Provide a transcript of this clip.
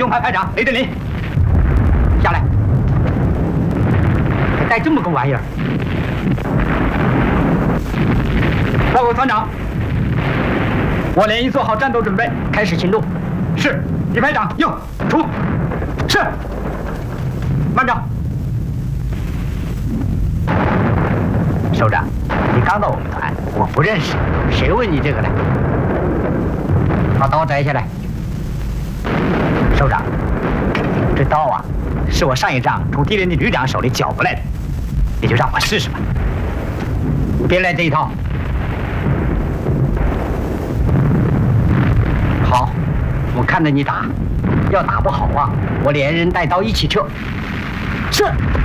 排排长雷振林，下来。还带这么个玩意儿。报告团长，我连已做好战斗准备，开始行动。是，李排长，用，出。是，慢着。首长，你刚到我们团，我不认识，谁问你这个呢？把刀摘下来。首长，这刀啊，是我上一仗从敌人的旅长手里缴过来的，也就让我试试吧。别来这一套。好，我看着你打，要打不好啊，我连人带刀一起撤。是。